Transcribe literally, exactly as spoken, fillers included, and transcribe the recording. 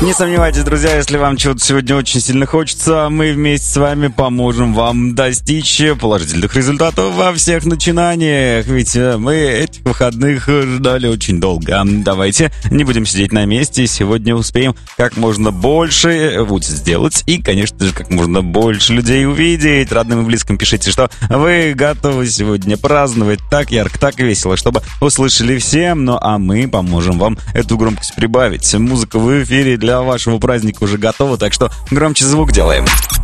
Не сомневайтесь, друзья, если вам чего-то сегодня очень сильно хочется, мы вместе с вами поможем вам достичь положительных результатов во всех начинаниях. Ведь мы этих выходных ждали очень долго. Давайте не будем сидеть на месте. Сегодня успеем как можно больше сделать и, конечно же, как можно больше людей увидеть. Родным и близким пишите, что вы готовы сегодня праздновать так ярко, так весело, чтобы услышали все. Ну а мы поможем вам эту громкость прибавить. Музыка в эфире для Для вашего праздника уже готово, так что громче звук делаем.